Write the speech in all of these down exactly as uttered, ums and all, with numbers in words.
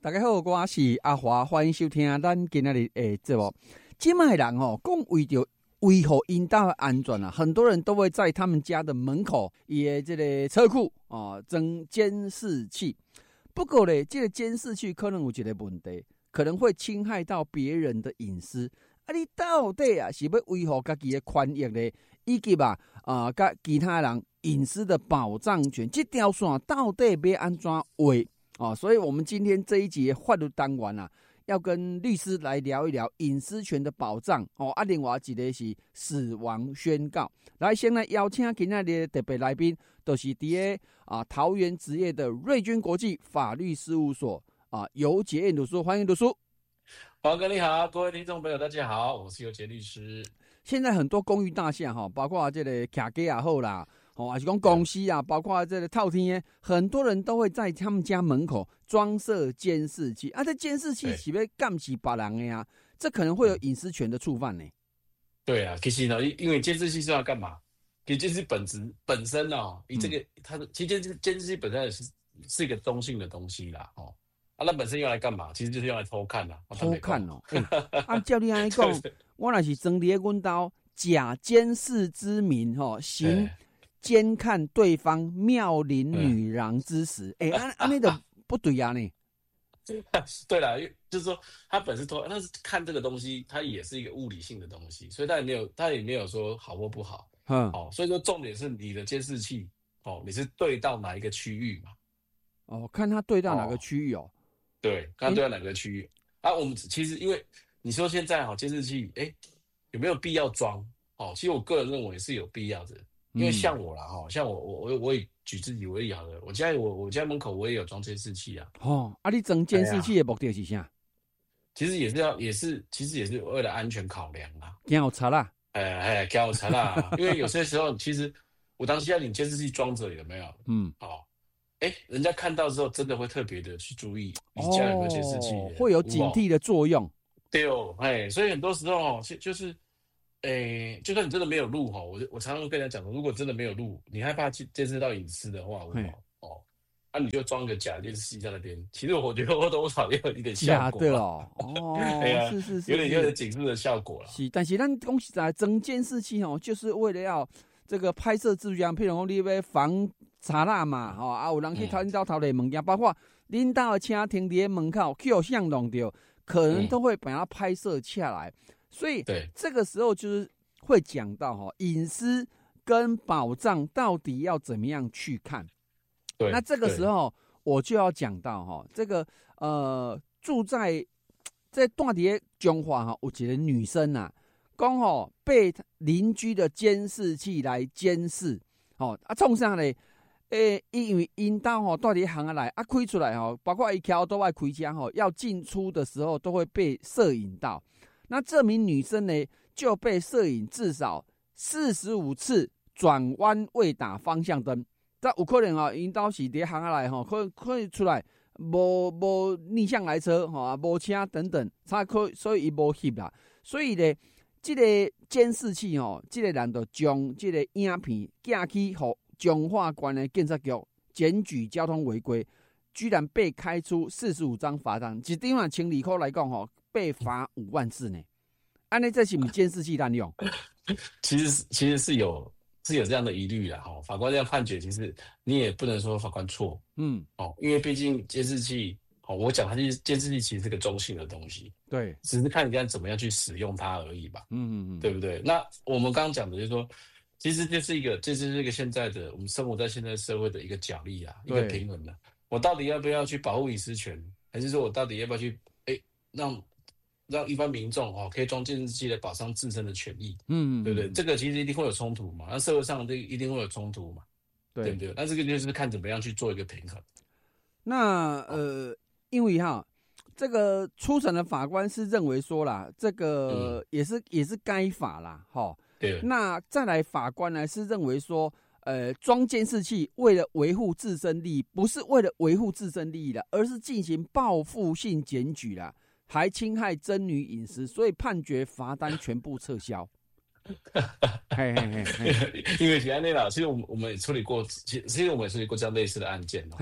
大家好，我是阿华，欢迎收听咱今仔日的节目。现在的人哦，讲为着维护因家的安全啊，很多人都会在他们家的门口，也这个车库哦，装监视器。不过呢，这个监视器可能有一个问题，可能会侵害到别人的隐私。啊，你到底啊是要维护自己的权益呢，以及啊啊，甲、呃、其他人隐私的保障权？这条线到底要安怎画？哦，所以我们今天这一集的法律单元啊，要跟律师来聊一聊隐私权的保障哦。啊，另外一个是死亡宣告。来，先来邀请今天的特别来宾，就是伫个啊桃园职业的瑞君国际法律事务所啊游杰燕律师，欢迎律师。 黄哥你好，各位听众朋友大家好，我是游杰律师。 现在很多公寓大厦哈，包括这个徛家也好啦。哦，还是讲公司啊，包括这个透天，很多人都会在他们家门口装设监视器啊。这监视器是要监视别人的呀、啊，这可能会有隐私权的触犯呢。 对啊，其实呢，因为监视器是要干嘛？其实监视本质本身哦，以这个、嗯、它的其实监视监视器本身是是一个中性的东西啦，哦，啊，那本身用来干嘛？其实就是用来偷看啦。 偷看哦，欸、啊，照你安尼讲，我若是装伫咧阮兜假监视之名吼，行。监看对方妙龄女郎之时，哎、嗯，安安那个不对啊呢？ 对啦，就是说他本身偷，但是看这个东西，它也是一个物理性的东西，所以他也没有，他也没有说好或不好。嗯，哦，所以说重点是你的监视器，哦，你是对到哪一个区域嘛？ 哦，看他对到哪个区域哦？哦对，看他对到哪个区域、欸、啊？我们其实因为你说现在哈监视器，哎、欸，有没有必要装？哦，其实我个人认为是有必要的。因为像我啦哈，像我我我我也举自己为例好了，我家我我家门口我也有装监视器啊。 哦，啊，你装监视器的目的是啥？ 其实也是要也是其实也是为了安全考量啊。 惊有贼啦！ 哎哎，惊有贼啦！因为有些时候其实我当下你监视器装着有没有？嗯，哦，哎，人家看到之后真的会特别的去注意你家有没有监视器、哦， 会有警惕的作用。 对哦，哎，所以很多时候就是。诶，就算你真的没有录哈，我我常常跟人家讲，如果真的没有录，你害怕去监视到隐私的话，哦，那、啊、你就装个假监视器在那边。其实我觉得或多或少也有一点效果。 假的哦，哦，哎呀，是是是， 有点有点警示的效果了。 是，但是咱讲实在，装监视器哦，就是为了要这个拍摄资源，譬如讲你要防查啦嘛，吼、哦、啊，有人去偷恁兜偷的物件，包括恁兜的车停伫门口，去有相弄到，可能都会把它拍摄下来。嗯，所以这个时候就是会讲到哈隐私跟保障到底要怎么样去看。 对， 那这个时候我就要讲到哈这个呃住在在住在中华哈有一个女生啊，讲吼被邻居的监视器来监视，哦啊创啥咧？诶，因为因兜吼住伫巷仔内啊开出来吼，包括伊桥都爱开车吼，要进出的时候都会被摄影到。那这名女生呢，就被摄影至少四十五次转弯未打方向灯。但有可能啊，因兜是伫巷仔内吼，可可以出来无无逆向来车吼啊，无车等等，才可所以伊无翕啦。所以呢，这个监视器吼，这个人就将这个影片寄去互彰化县的警察局检举交通违规，居然被开出四十五张罚单，一张啊千二块来讲吼。被罚五万次呢？安尼这是不是监视器滥用？ 其实其实是有是有这样的疑虑啦。哈，法官这样判决，其实你也不能说法官错。嗯，哦，因为毕竟监视器，哦，我讲它是监视器，其实是个中性的东西。 对， 只是看你该怎么样去使用它而已吧。嗯嗯嗯，对不对？那我们刚刚讲的就是说，其实就是一个，这就是一个现在的我们生活在现在社会的一个角力啊，一个平衡的。我到底要不要去保护隐私权，还是说我到底要不要去哎让让一般民众哦可以装监视器来保障自身的权益，嗯，对不对？这个其实一定会有冲突嘛，那社会上这一定会有冲突嘛， 对, 对不对？那这个就是看怎么样去做一个平衡。 那呃，因为哈，这个初审的法官是认为说啦，这个也是、嗯、也是该法啦，哈。对。那再来法官呢是认为说，呃，装监视器为了维护自身利益，不是为了维护自身利益的，而是进行报复性检举啦。还侵害真女隐私，所以判决罚单全部撤销。嘿嘿嘿， 因为其实那啦，其实我们我们也处理过，其实我们也处理过这样类似的案件哦。嘿，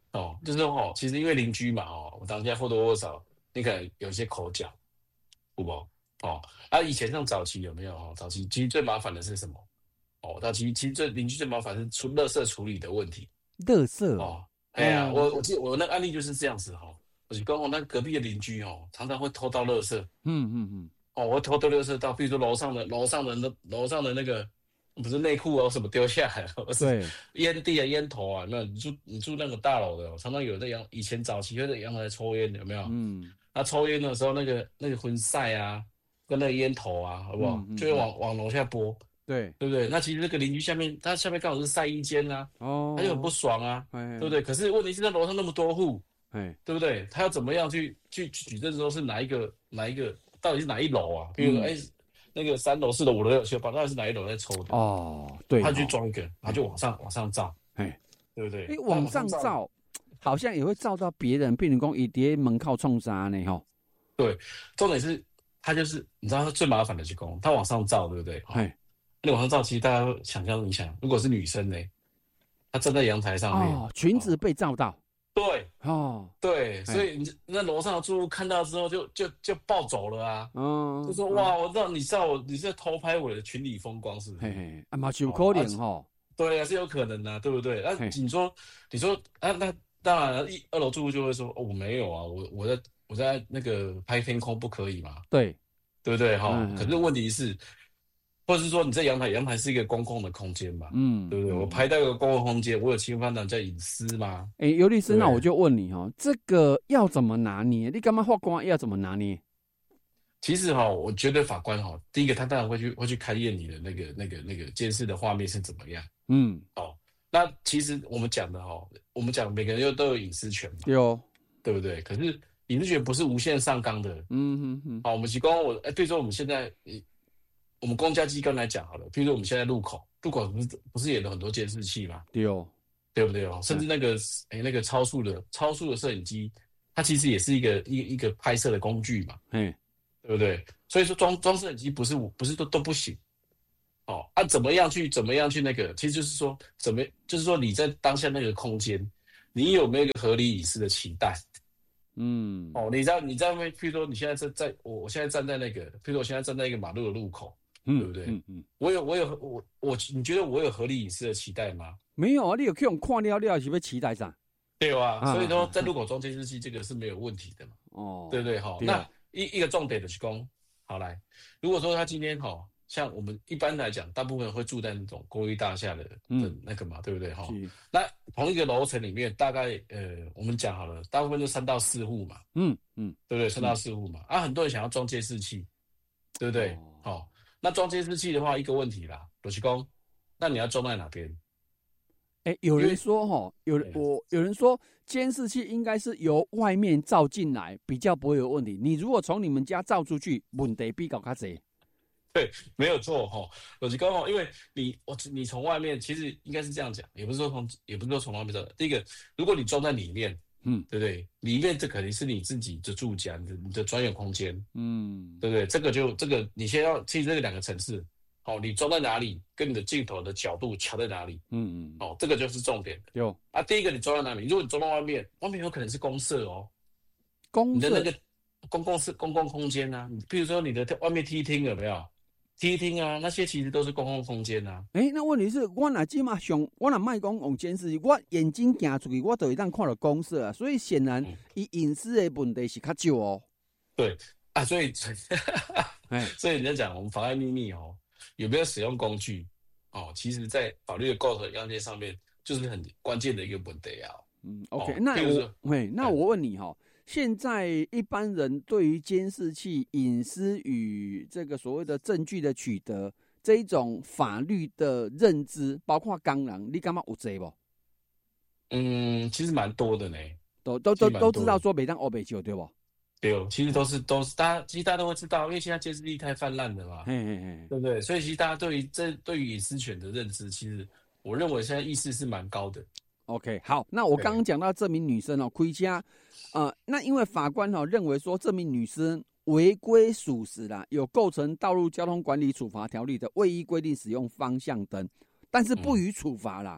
哦，就是说哦，其实因为邻居嘛哦，我当下或多或少你可能有一些口角，不不哦啊，以前像早期有没有哦？早期其实最麻烦的是什么？哦，早期其实最邻居最麻烦是出垃圾处理的问题。 垃圾哦，哎呀、啊，我我记得我那个案例就是这样子哈、哦，我就跟我那隔壁的邻居哦，常常会偷倒垃圾。 嗯嗯嗯， 哦，我偷偷垃圾到，比如说楼上的楼上的那楼上的那个不是内裤哦什么丢下来，而是对， 烟蒂啊烟头啊，有没有？你住你住那个大楼的、哦，常常有在阳以前早期会在阳台抽烟，有没有？ 嗯那抽烟的时候，那个那个婚晒啊，跟那个烟头啊，好不好？就会嗯嗯嗯， 往往楼下拨， 对， 对不对？那其实那个邻居下面，他下面刚好是晒衣间啊，他就很不哦， 爽啊， 哎对不对？可是问题是在楼上那么多户， 哎， 对不对？他要怎么样去去去举证说是哪一个哪一个到底是哪一楼啊？比如说， 嗯， 哎，那个三楼、四楼、五楼有七楼，到底是哪一楼在抽的？ 哦，对他去哦， 装一个，他就往上往上照， 哎对不对？ 哎，往上照，好像也会照到别人，譬如讲伊伫门口冲啥呢？吼， 对，重点是他就是你知道他最麻烦的是工，他往上照，对不对？ 哎， 那往上照，其实大家想象一下，如果是女生呢，她站在阳台上面， 哦，裙子被照到， 对哦， 对，所以你那楼上的住户看到之后就就就暴走了啊， 嗯， 就说哇，我知道你知道我你是在偷拍我的群体风光是不是？ 嘿嘿，啊嘛是有可能吼， 对啊，是有可能的、啊，对不对？那、啊、你说你说啊，那当然了，一二楼住户就会说哦，我没有啊，我我在我在那个拍天空不可以嘛？ 对， 对不对？哈、 嗯， 可是问题是。或者是说你在阳台，阳台是一个公共的空间嘛， 嗯， 对不对？ 嗯我拍到一个公共空间，我有侵犯到人家隐私吗？ 哎，尤律师，那我就问你哈，这个要怎么拿捏？你干嘛法官要怎么拿捏？ 其实哈，我觉得法官哈，第一个他当然会去会去勘验你的那个那个那个监视的画面是怎么样。 嗯， 哦，那其实我们讲的哈，我们讲每个人又都有隐私权嘛， 有， 对不对？可是隐私权不是无限上纲的。 嗯哼哼， 好，我们提供我哎，比如说我们现在我们公家机关来讲好了，比如说我们现在路口，路口不是不是也有很多监视器嘛？ 有， 对不对哦？甚至那个哎那个超速的超速的摄影机，它其实也是一个一一个拍摄的工具嘛， 哎， 对不对？所以说装装摄影机不是不是都都不行。哦，啊，怎么样去怎么样去那个？其实就是说，怎么就是说你在当下那个空间，你有没有一个合理隐私的期待？ 嗯， 哦，你在你在外，譬如说你现在在在我我现在站在那个，譬如说我现在站在一个马路的路口， 嗯， 对不对？ 嗯嗯， 我有我有我我，你觉得我有合理隐私的期待吗？ 没有啊，你有去用看了了是要期待啥？ 对啊， 啊所以说在路口装监视器这个是没有问题的嘛， 哦， 对不对？哈、那一一个重点的是讲，好来，如果说他今天哈、哦，像我们一般来讲，大部分会住在那种公寓大厦的的那个嘛，对不对？哈、那同一个楼层里面，大概呃，我们讲好了，大部分就三到四户嘛， 嗯嗯， 对不对？三到四户嘛，啊，很多人想要装监视器，对不对？好、哦，那装监视器的话，一个问题啦，罗奇公，那你要装在哪边？ 哎，有人说哈，有人我有人说监视器应该是由外面照进来，比较不会有问题。你如果从你们家照出去，问题比较较多。 对，没有错哈，罗奇公哦，因为你我你从外面其实应该是这样讲，也不是说从也不是说从外面照。第一个，如果你装在里面，嗯，对不对？里面这肯定是你自己的住家，你的你的专有空间，嗯，对不对？这个就这个你先要记这个两个层次。哦，你装在哪里，跟你的镜头的角度调在哪里？嗯嗯，哦，这个就是重点的。有啊，第一个你装在哪里？如果你装到外面，外面有可能是公设哦， 公你的那个公共是公共空间啊。你比如说你的外面梯厅有没有？梯厅啊，那些其实都是公共空间啊。 哎、欸，那问题是，我若即马上，我若卖讲用监视器，我眼睛行出去，我就会当看到公设啊。所以显然，伊隐私的问题是较少哦。 对啊，所以，所以人家讲我们妨碍秘密哦。有没有使用工具？哦，其实，在法律的构成要件上面，就是很关键的一个问题啊。 嗯 ，OK，、哦、那我，喂，那我问你哈、哦，现在一般人对于监视器隐私与这个所谓的证据的取得这一种法律的认知，包括港人，你感觉有多不？ 嗯，其实蛮多的呢， 都都都都知道说每当欧北球对不？ 对，其实都是都是大家，其实大家都会知道，因为现在监视器太泛滥了嘛，嘿嘿嘿，对不对？所以其实大家对于这对于隐私权的认知，其实我认为现在意识是蛮高的。 OK， 好，那我刚刚讲到这名女生哦，亏家，呃，那因为法官哦认为说这名女生违规属实啦，有构成道路交通管理处罚条例的未依规定使用方向灯，但是不予处罚啦，嗯、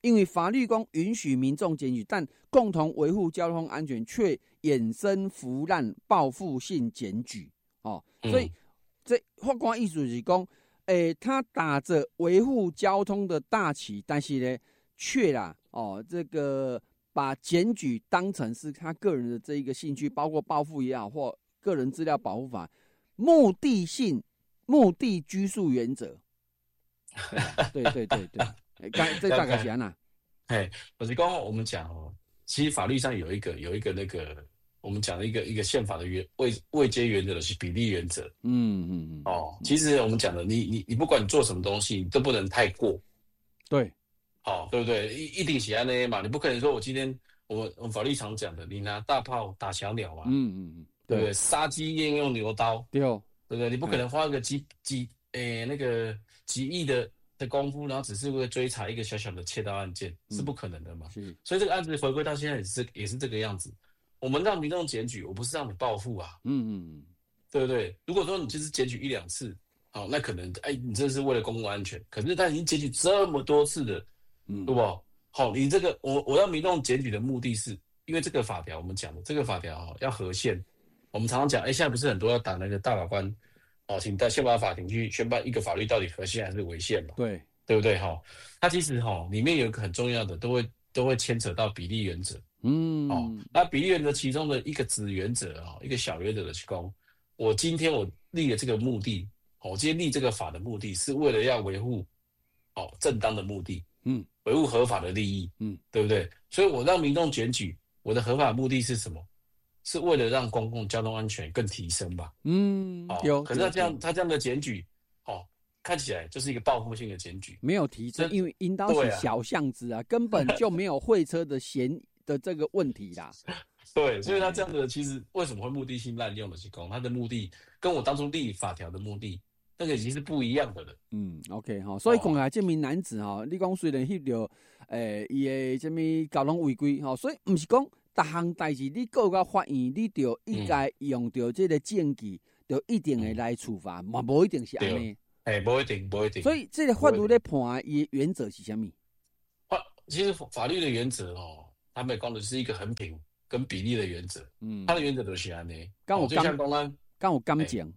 因为法律讲允许民众检举，但共同维护交通安全却衍生腐烂报复性检举哦，所以、嗯、这法官意思是讲，诶，他打着维护交通的大旗，但是呢，却啦哦，这个把检举当成是他个人的这一个兴趣，包括报复也好，或个人资料保护法目的性、目的拘束原则。对对对对。这大概是安那？ 哎，我是刚刚我们讲哦，其实法律上有一个有一个那个我们讲的一个一个宪法的原位位阶原则的是比例原则。 嗯嗯嗯。 哦，其实我们讲的，你你你不管你做什么东西，你都不能太过。 对。 好、哦，对不对？一一定是安那嘛，你不可能说我今天我们我们法律常讲的，你拿大炮打小鸟嘛。 嗯嗯嗯。 对不对？杀鸡焉用牛刀？ 对哦， 对不对？你不可能花个几几诶那个几亿的。的功夫，然后只是为了追查一个小小的窃盗案件，嗯、是不可能的嘛？ 是， 所以这个案子回归到现在也是也是这个样子。我们让民众检举，我不是让你报复啊， 嗯嗯嗯， 对不对？如果说你就是检举一两次，好，那可能哎，你这是为了公共安全。可是他已经检举这么多次了，嗯，对不？好，你这个我我让民众检举的目的是，因为这个法条我们讲的这个法条哈要合宪。我们常常讲，哎，现在不是很多要打那个大法官。哦，请在宪法法庭去宣判一个法律到底合宪还是违宪嘛？ 对， 对不对？哈、哦，它其实哈、哦、里面有一个很重要的，都会都会牵扯到比例原则。 嗯， 哦，那比例原则其中的一个子原则啊、哦，一个小原则的提供，我今天我立了这个目的，哦，我今天立这个法的目的是为了要维护哦正当的目的， 嗯， 维护合法的利益，嗯，对不对？所以我让民众检举，我的合法目的是什么？是为了让公共交通安全更提升吧？ 嗯， 哦、有。可是他这样，他这样的检举，哦，看起来就是一个报复性的检举， 没有提升，因为引导是小巷子啊，啊根本就没有会车的嫌的这个问题啦。 对，所以他这样的其实为什么会目的性滥用的是公？他的目的跟我当初立法条的目的，那个已经是不一样的了。 嗯 ，OK 哈，所以讲来这名男子哈，你讲虽然翕到诶伊的什么交通违规哈，所以不是讲。逐项代志你告到法院，你就应该用到这个证据，就一定会来处罚，嘛、嗯、无一定是安尼。 哎，无一定，无一定。 所以这个法律咧判伊原则是什么？ 法其实法律的原则哦，他们讲的是一个衡平跟比例的原则。嗯，它的原则都是安尼。 刚有就像公安， 刚有感情。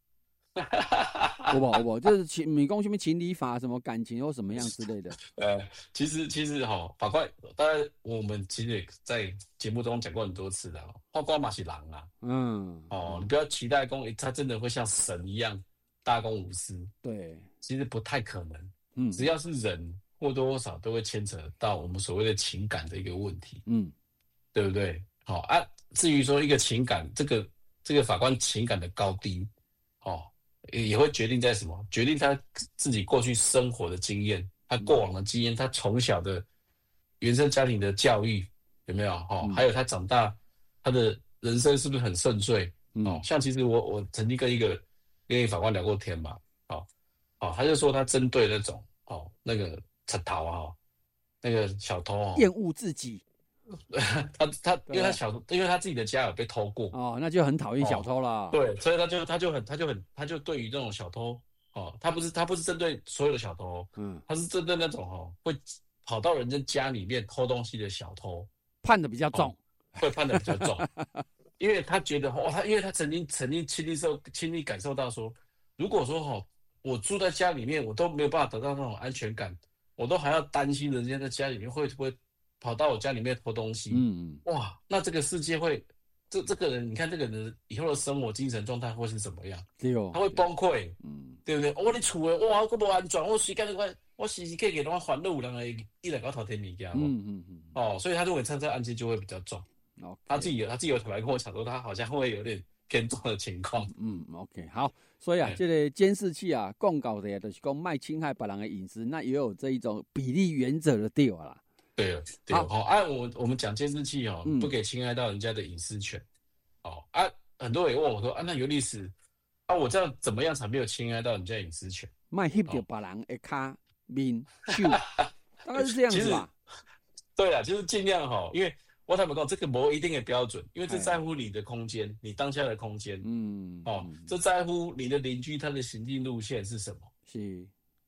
有无有无，就是情，你讲什么情理法，什么感情或什么样之类的。 呃，其实其实哈、哦，法官，当然我们其实也在节目中讲过很多次的，法官嘛是人啊，嗯，哦，你不要期待公，他真的会像神一样大公无私， 对， 其实不太可能，嗯，只要是人，或多或少都会牵扯到我们所谓的情感的一个问题，嗯，对不对？好、哦、啊，至于说一个情感，这个这个法官情感的高低，哦。也会决定在什么？决定他自己过去生活的经验，他过往的经验，他从小的原生家庭的教育有没有？哦，嗯、还有他长大，他的人生是不是很顺遂？嗯、哦，像其实我我曾经跟一个跟一个法官聊过天嘛，哦哦，他就说他针对那种哦那个贼头啊、哦，那个小偷哦， 厌恶自己。 他他因为他小因为他自己的家有被偷过哦，那就很讨厌小偷啦、哦。 对，所以他就他就很他就很他就对于这种小偷哦，他不是他不是针对所有的小偷，嗯，他是针对那种哦会跑到人家家里面偷东西的小偷， 判的比较重， 哦、会判的比较重，因为他觉得哦，他因为他曾经曾经亲历受亲历感受到说，如果说哦我住在家里面，我都没有办法得到那种安全感，我都还要担心人家在家里面会不会。跑到我家里面偷东西，嗯嗯，哇，那这个世界会，这这个人，你看这个人以后的生活精神状态会是怎么样？ 对哦， 他会崩溃，嗯，对不对？我你厝的，哇，我不安全，我时间我我时时刻刻都烦恼，有人会一来搞偷天物件，嗯嗯嗯，哦，所以他认为参这案件就会比较重。Okay. 他自己有他自己有坦白跟我讲说，他好像会有点偏重的情况。 嗯 ，OK， 好，所以啊，这个监视器啊，公告的就是讲卖侵害别人的隐私，那也有这一种比例原则的对啦。 对了，对了，好，按、啊、我我们讲监视器哦，不给侵害到人家的隐私权，哦啊，很多人也问我说啊，那尤律师啊，我这样怎么样才没有侵害到人家隐私权？ 卖翕到别人的脚面手，大概是这样子吧。 对了，就是尽量哈，因为我坦白讲，这个没一定的标准，因为这在乎你的空间，你当下的空间，嗯，哦，这在乎你的邻居他的行进路线是什么？ 是。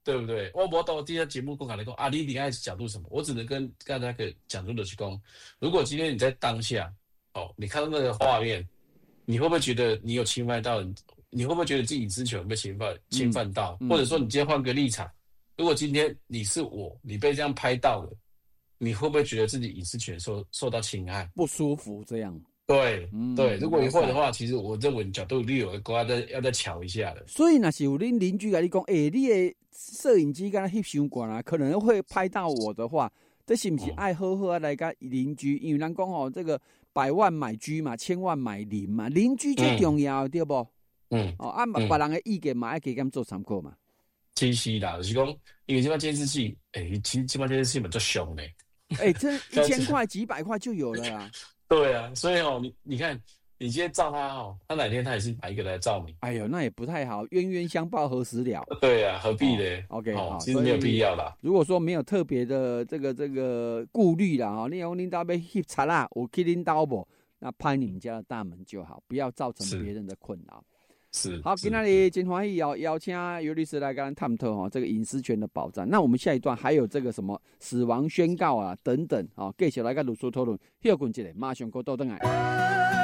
对不对？我无到第二节目公开来讲啊，你你爱角度什么？我只能跟大家可以讲出的去讲。如果今天你在当下，哦，你看到那个画面，你会不会觉得你有侵犯到？你会不会觉得自己隐私权被侵犯侵犯到？嗯嗯、或者说你今天换个立场，如果今天你是我，你被这样拍到了，你会不会觉得自己隐私权受受到侵害？ 不舒服这样？ 对、嗯、对，如果你会的话，其实我认为你角度你有个要再要再瞧一下的。 所以那是有恁邻居跟你讲，哎、欸，你的摄影机跟他翕伤惯啊，可能会拍到我的话，这是不是爱好好来跟邻居？因为咱讲哦，这个百万买居嘛，千万买邻嘛，邻居最重要，嗯、对不？嗯，哦，啊，别、嗯、人的意见嘛，爱给他们做参考嘛。 其实啦，就是讲，因为这帮监视器，哎、欸，其实这帮监视器蛮足凶的。 哎、欸，这一千块、几百块就有了啦。 对啊，所以哦，你你看，你今天照他哦，他哪天他也是买一个来照你。 哎呦，那也不太好，冤冤相报何时了？ 对啊，何必呢、 哦、？OK， 好、哦， 其实没有必要啦。 如果说没有特别的这个这个顾虑啦，哈，你讲领导要翕查啦，我去领导不，那拍你们家的大门就好，不要造成别人的困扰。 是， 好，今天里真欢喜邀邀请尤律师来跟咱探讨哈这个隐私权的保障。那我们下一段还有这个什么死亡宣告啊等等啊，继续来跟律师讨论。休困一下，马上过倒转来。